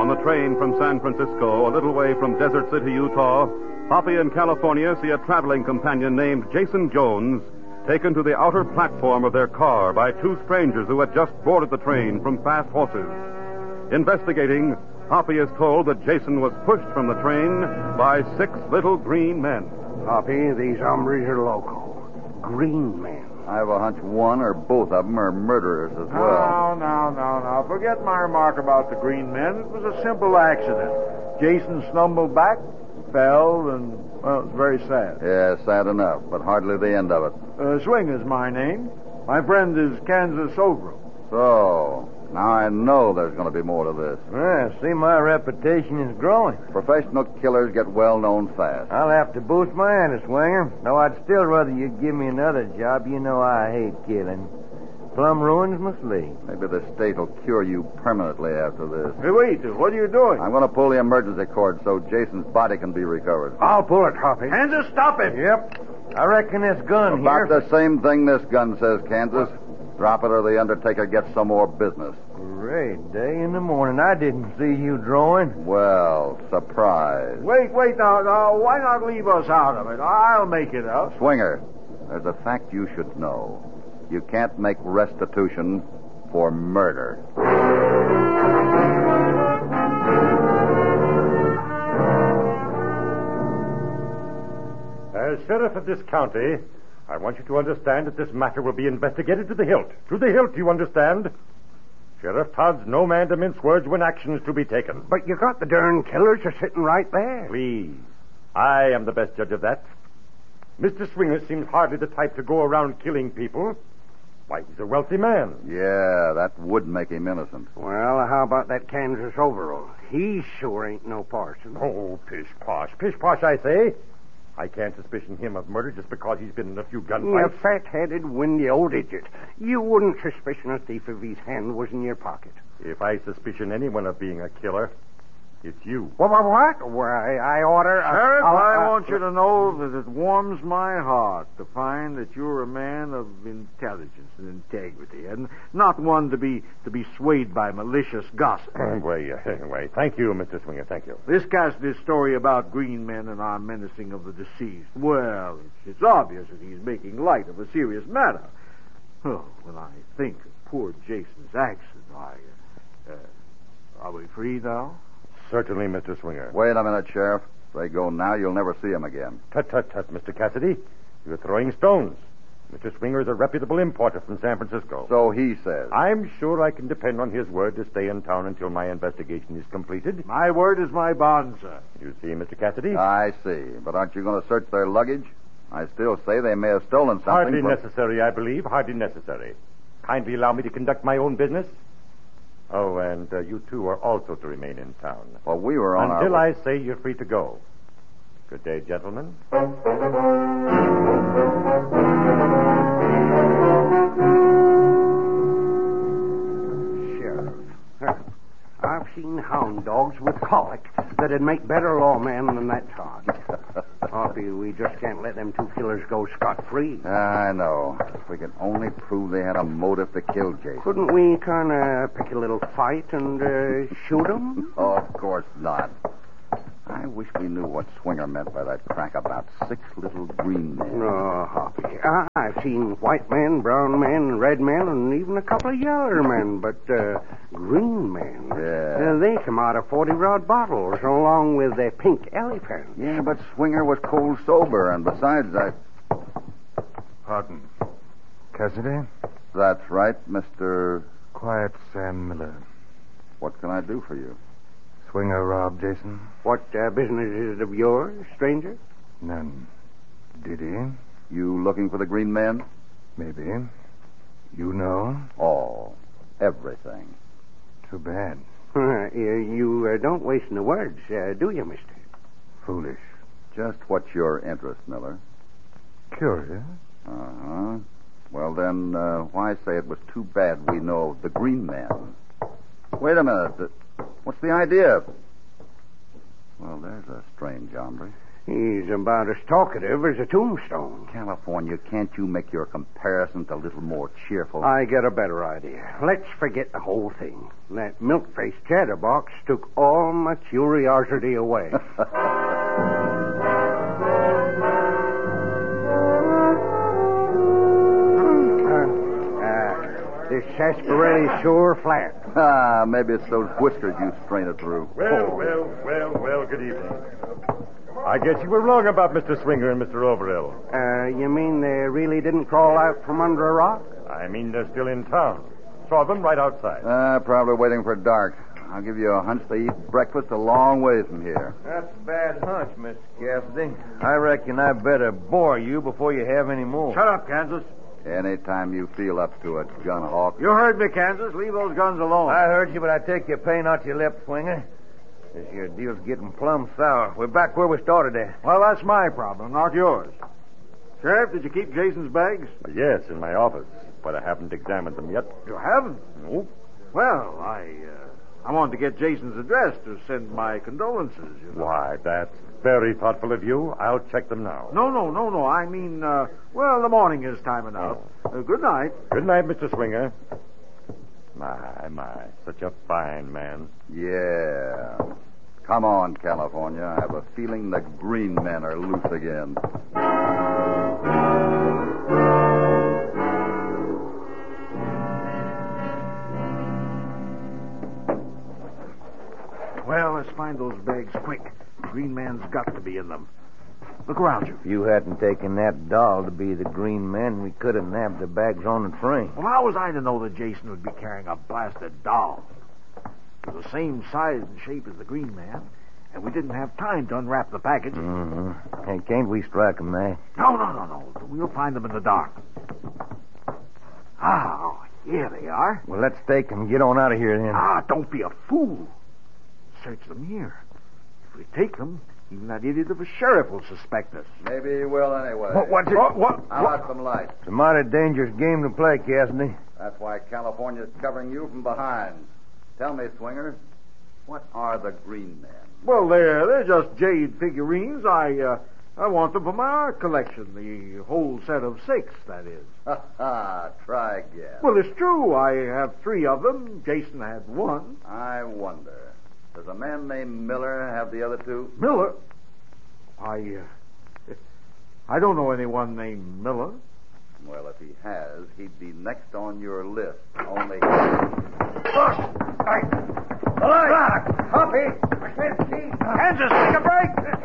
On the train from San Francisco, a little way from Desert City, Utah, Hoppy and California see a traveling companion named Jason Jones taken to the outer platform of their car by two strangers who had just boarded the train from Fast Horses. Investigating, Hoppy is told that Jason was pushed from the train by 6 little green men. Hoppy, these hombres are local. Green men. I have a hunch one or both of them are murderers as well. No. Forget my remark about the green men. It was a simple accident. Jason stumbled back, fell, and, well, it's very sad. Yeah, sad enough, but hardly the end of it. Swinger's my name. My friend is Kansas Overall. So, now I know there's going to be more to this. Yeah, see, my reputation is growing. Professional killers get well known fast. I'll have to boost my ante, Swinger. Though I'd still rather you give me another job. You know I hate killing. Plum ruins my sleep. Maybe the state will cure you permanently after this. Hey, wait. What are you doing? I'm going to pull the emergency cord so Jason's body can be recovered. I'll pull it, Hoppy. Kansas, stop it! Yep. I reckon this gun About here... the same thing this gun says, Kansas. Drop it or the Undertaker gets some more business. Great day in the morning. I didn't see you drawing. Well, surprise. Wait, now, why not leave us out of it? I'll make it up. Swinger, there's a fact you should know. You can't make restitution for murder. As sheriff of this county, I want you to understand that this matter will be investigated to the hilt. To the hilt, you understand? Sheriff Todd's no man to mince words when action is to be taken. But you got the darn killers are sitting right there. Please. I am the best judge of that. Mr. Swinger seems hardly the type to go around killing people. Why, he's a wealthy man. Yeah, that would make him innocent. Well, how about that Kansas Overall? He sure ain't no parson. Oh, pish-posh. Pish-posh, I say. I can't suspicion him of murder just because he's been in a few You gunfights. fat-headed, windy old idiot. You wouldn't suspicion a thief if his hand was in your pocket. If I suspicion anyone of being a killer, it's you. What? Why, I order... Sheriff, I want you to know that it warms my heart to find that you're a man of intelligence and integrity, and not one to be swayed by malicious gossip. Wait. Thank you, Mr. Swinger. Thank you. This story about green men and our menacing of the deceased, well, it's obvious that he's making light of a serious matter. Oh, when I think of poor Jason's accident, are we free now? Certainly, Mr. Swinger. Wait a minute, Sheriff. If they go now, you'll never see him again. Tut, Mr. Cassidy. You're throwing stones. Mr. Swinger is a reputable importer from San Francisco. So he says. I'm sure I can depend on his word to stay in town until my investigation is completed. My word is my bond, sir. You see, Mr. Cassidy? I see. But aren't you going to search their luggage? I still say they may have stolen something. Hardly necessary, I believe. Hardly necessary. Kindly allow me to conduct my own business. Oh, and you two are also to remain in town. Well, we were on Until our... I say you're free to go. Good day, gentlemen. Sheriff, I've seen hound dogs with colic that'd make better lawmen than that Todd. Hoppy, we just can't let them two killers go scot-free. I know. If we could only prove they had a motive to kill Jason. Couldn't we kind of pick a little fight and shoot them? Oh, of course not. I wish we knew what Swinger meant by that crack about 6 little green men. No, Hoppy. I've seen white men, brown men, red men, and even a couple of yeller men, but green men. Yeah. They come out of 40-rod bottles along with the pink elephants. Yeah, but Swinger was cold sober, and besides, Pardon. Cassidy? That's right, Mr. Quiet Sam Miller. What can I do for you? Swinger robbed Jason? What business is it of yours, stranger? None. Did he? You looking for the green men? Maybe. You know? All. Everything. Too bad. You don't waste no words, do you, mister? Foolish. Just what's your interest, Miller? Curious. Uh-huh. Well, then, why say it was too bad we know the green man? Wait a minute. What's the idea? Well, there's a strange hombre. He's about as talkative as a tombstone. California, can't you make your comparisons a little more cheerful? I get a better idea. Let's forget the whole thing. That milk-faced chatterbox took all my curiosity away. This sarsaparilli's sure flat. Ah, maybe it's those whiskers you strain it through. Well, good evening. I guess you were wrong about Mr. Swinger and Mr. Overell. You mean they really didn't crawl out from under a rock? I mean they're still in town. Saw them right outside. Probably waiting for dark. I'll give you a hunch they eat breakfast a long ways from here. That's a bad hunch, Mr. Cassidy. I reckon I better bore you before you have any more. Shut up, Kansas. Anytime you feel up to it, Gunhawk. You heard me, Kansas. Leave those guns alone. I heard you, but I take your pain out your lip, Swinger. This here deal's getting plumb sour. We're back where we started at. Well, that's my problem, not yours. Sheriff, did you keep Jason's bags? Yes, in my office, but I haven't examined them yet. You haven't? No. Well, I wanted to get Jason's address to send my condolences. You know. Why, that's very thoughtful of you. I'll check them now. No. I mean, the morning is time enough. Good night. Good night, Mr. Swinger. My, such a fine man. Yeah. Come on, California. I have a feeling the green men are loose again. Well, let's find those bags quick. Green man's got to be in them. Look around you. If you hadn't taken that doll to be the green man, we could have nabbed the bags on the train. Well, how was I to know that Jason would be carrying a blasted doll? It was the same size and shape as the green man, and we didn't have time to unwrap the package. Mm-hmm. Hey, can't we strike 'em now? No. We'll find them in the dark. Oh, here they are. Well, let's take 'em and get on out of here then. Don't be a fool. Search them here. If we take them, even that idiot of a sheriff will suspect us. Maybe he will anyway. What's it? How about some light? It's a mighty dangerous game to play, Cassidy. That's why California's covering you from behind. Tell me, Swinger, what are the green men? Well, they're just jade figurines. I want them for my art collection. The whole set of 6, that is. Ha ha, try again. Well, it's true. I have 3 of them. Jason had 1. I wonder. Does a man named Miller have the other 2? Miller? I don't know anyone named Miller. Well, if he has, he'd be next on your list. Only... Look! Hoppy! Kansas, take a break!